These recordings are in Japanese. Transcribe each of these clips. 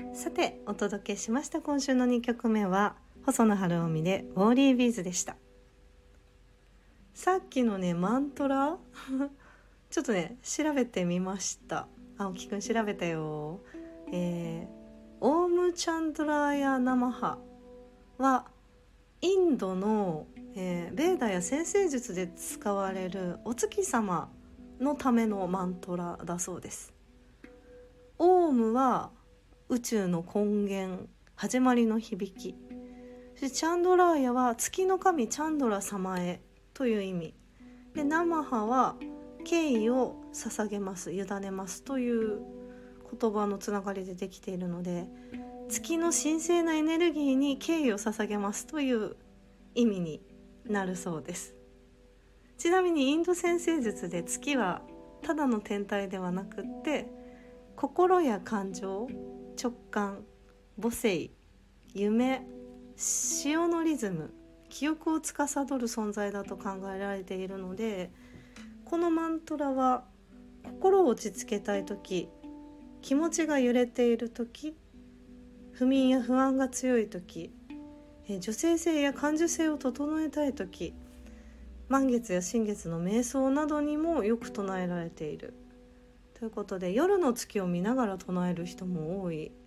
さてお届けしました今週の2曲目は細野晴臣でウォーリービーズでした。さっきのねマントラちょっとね調べてみました。青木くん調べたよ。オームチャンドラーヤナマハはインドの、ベーダや占星術で使われるお月様のためのマントラだそうです。オームは宇宙の根源、始まりの響き。チャンドラーヤは月の神チャンドラ様へという意味で、ナマハは敬意を捧げます、委ねますという言葉のつながりでできているので、月の神聖なエネルギーに敬意を捧げますという意味になるそうです。ちなみにインド占星術で月はただの天体ではなくって、心や感情、直感、母性、夢、潮のリズム、記憶を司る存在だと考えられているので、このマントラは心を落ち着けたいとき、気持ちが揺れているとき、不眠や不安が強いとき、女性性や感受性を整えたいとき、満月や新月の瞑想などにもよく唱えられているということで、夜の月を見ながら唱える人も多い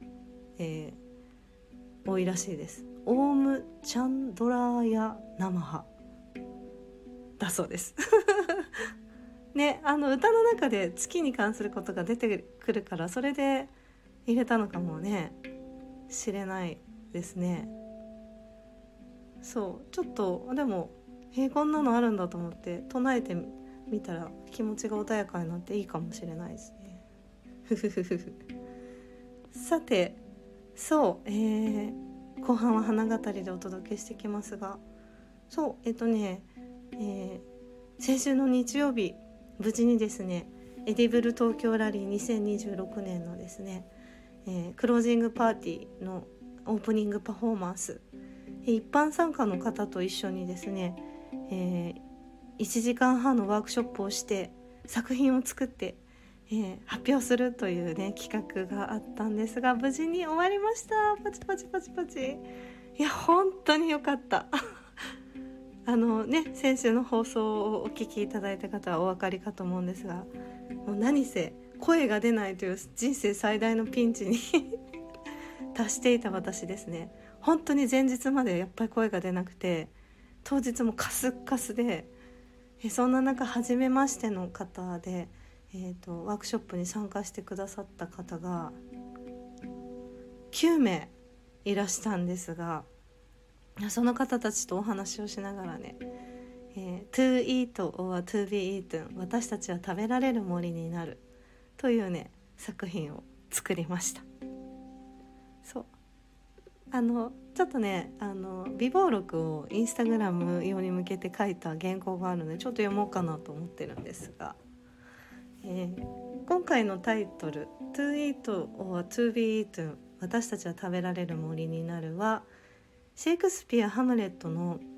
らしいです。オームチャンドラーヤナマハだそうですね、歌の中で月に関することが出てくるから、それで入れたのかもねしれないですね。そう、ちょっとでもこんなのあるんだと思って唱えてみたら気持ちが穏やかになっていいかもしれないですねさて、そう、後半は花語りでお届けしてきますが、そう先週の日曜日、無事にですね、エディブル東京ラリー2026年のですね、クロージングパーティーのオープニングパフォーマンス、一般参加の方と一緒にですね、1時間半のワークショップをして作品を作って、発表するというね企画があったんですが、無事に終わりました。パチパチパチパチ。いや本当に良かった先週の放送をお聞きいただいた方はお分かりかと思うんですが、もう何せ声が出ないという人生最大のピンチに達していた私ですね。本当に前日までやっぱり声が出なくて、当日もカスッカスで、そんな中初めましての方で、ワークショップに参加してくださった方が9名いらしたんですが、その方たちとお話をしながらね、To eat or to be eaten、 私たちは食べられる森になるというね作品を作りました。そうちょっとね備忘録をインスタグラム用に向けて書いた原稿があるので、ちょっと読もうかなと思ってるんですが、今回のタイトル To eat or to be eaten、 私たちは食べられる森になるは、シェイクスピアハムレットの